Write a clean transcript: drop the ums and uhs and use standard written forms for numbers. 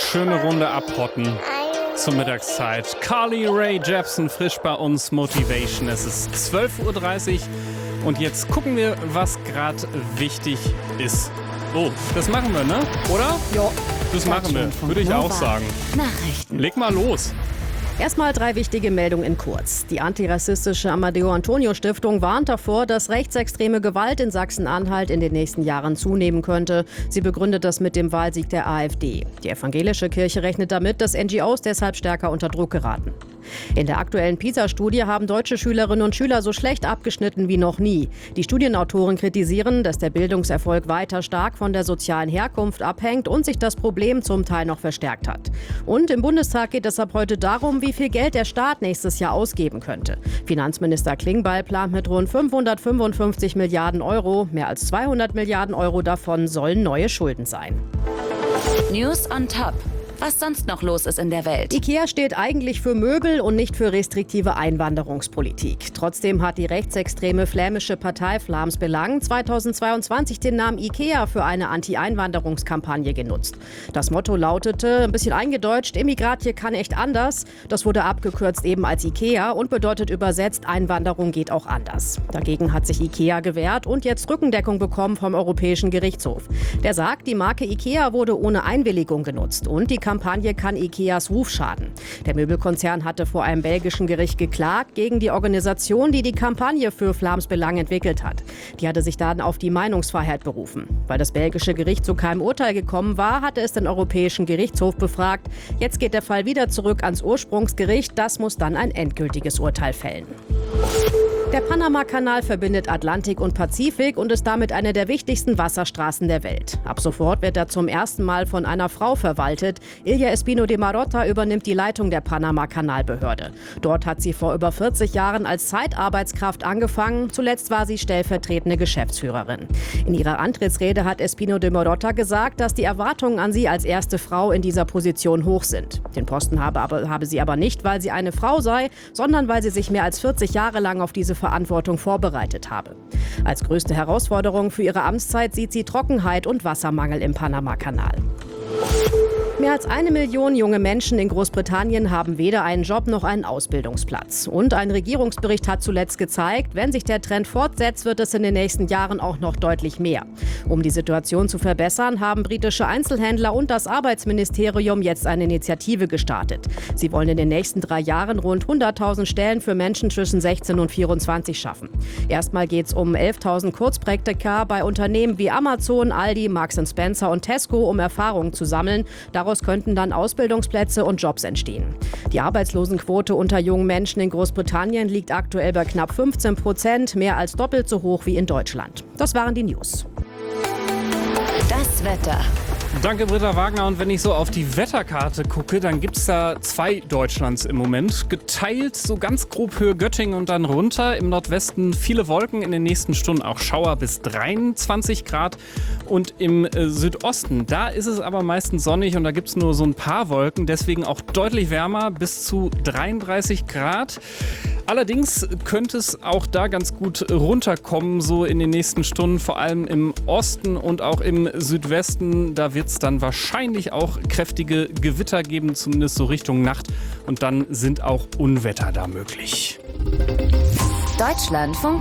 schöne Runde abhotten zur Mittagszeit. Carly Rae Jepsen frisch bei uns, Motivation. Es ist 12:30 Uhr und jetzt gucken wir, was gerade wichtig ist. Oh, das machen wir, ne? Oder? Ja. Das machen wir, würde ich auch sagen. Nachrichten. Leg mal los. Erstmal 3 wichtige Meldungen in kurz. Die antirassistische Amadeo Antonio Stiftung warnt davor, dass rechtsextreme Gewalt in Sachsen-Anhalt in den nächsten Jahren zunehmen könnte. Sie begründet das mit dem Wahlsieg der AfD. Die evangelische Kirche rechnet damit, dass NGOs deshalb stärker unter Druck geraten. In der aktuellen PISA-Studie haben deutsche Schülerinnen und Schüler so schlecht abgeschnitten wie noch nie. Die Studienautoren kritisieren, dass der Bildungserfolg weiter stark von der sozialen Herkunft abhängt und sich das Problem zum Teil noch verstärkt hat. Und im Bundestag geht es ab heute darum, wie viel Geld der Staat nächstes Jahr ausgeben könnte. Finanzminister Klingbeil plant mit rund 555 Milliarden Euro. Mehr als 200 Milliarden Euro davon sollen neue Schulden sein. News on Top. Was sonst noch los ist in der Welt. IKEA steht eigentlich für Möbel und nicht für restriktive Einwanderungspolitik. Trotzdem hat die rechtsextreme flämische Partei Vlaams Belang 2022 den Namen IKEA für eine Anti-Einwanderungskampagne genutzt. Das Motto lautete, ein bisschen eingedeutscht, Immigratje kann echt anders. Das wurde abgekürzt eben als IKEA und bedeutet übersetzt, Einwanderung geht auch anders. Dagegen hat sich IKEA gewehrt und jetzt Rückendeckung bekommen vom Europäischen Gerichtshof. Der sagt, die Marke IKEA wurde ohne Einwilligung genutzt und die Kampagne kann IKEAs Ruf schaden. Der Möbelkonzern hatte vor einem belgischen Gericht geklagt gegen die Organisation, die die Kampagne für Vlaams Belang entwickelt hat. Die hatte sich dann auf die Meinungsfreiheit berufen. Weil das belgische Gericht zu keinem Urteil gekommen war, hatte es den Europäischen Gerichtshof befragt. Jetzt geht der Fall wieder zurück ans Ursprungsgericht. Das muss dann ein endgültiges Urteil fällen. Der Panama-Kanal verbindet Atlantik und Pazifik und ist damit eine der wichtigsten Wasserstraßen der Welt. Ab sofort wird er zum ersten Mal von einer Frau verwaltet. Ilia Espino de Marotta übernimmt die Leitung der Panama-Kanalbehörde. Dort hat sie vor über 40 Jahren als Zeitarbeitskraft angefangen. Zuletzt war sie stellvertretende Geschäftsführerin. In ihrer Antrittsrede hat Espino de Marotta gesagt, dass die Erwartungen an sie als erste Frau in dieser Position hoch sind. Den Posten habe sie aber nicht, weil sie eine Frau sei, sondern weil sie sich mehr als 40 Jahre lang auf diese Verantwortung vorbereitet habe. Als größte Herausforderung für ihre Amtszeit sieht sie Trockenheit und Wassermangel im Panama-Kanal. Mehr als 1 Million junge Menschen in Großbritannien haben weder einen Job noch einen Ausbildungsplatz. Und ein Regierungsbericht hat zuletzt gezeigt, wenn sich der Trend fortsetzt, wird es in den nächsten Jahren auch noch deutlich mehr. Um die Situation zu verbessern, haben britische Einzelhändler und das Arbeitsministerium jetzt eine Initiative gestartet. Sie wollen in den nächsten 3 Jahren rund 100.000 Stellen für Menschen zwischen 16 und 24 schaffen. Erstmal geht es um 11.000 Kurzpraktika bei Unternehmen wie Amazon, Aldi, Marks & Spencer und Tesco, um Erfahrungen zu sammeln. Daraus könnten dann Ausbildungsplätze und Jobs entstehen. Die Arbeitslosenquote unter jungen Menschen in Großbritannien liegt aktuell bei knapp 15%, mehr als doppelt so hoch wie in Deutschland. Das waren die News. Das Wetter. Danke, Britta Wagner. Und wenn ich so auf die Wetterkarte gucke, dann gibt es da 2 Deutschlands im Moment. Geteilt so ganz grob Höhe Göttingen und dann runter. Im Nordwesten viele Wolken, in den nächsten Stunden auch Schauer bis 23 Grad. Und im Südosten, da ist es aber meistens sonnig und da gibt es nur so ein paar Wolken. Deswegen auch deutlich wärmer, bis zu 33 Grad. Allerdings könnte es auch da ganz gut runterkommen, so in den nächsten Stunden, vor allem im Osten und auch im Südwesten. Da wird es dann wahrscheinlich auch kräftige Gewitter geben, zumindest so Richtung Nacht. Und dann sind auch Unwetter da möglich. Deutschlandfunk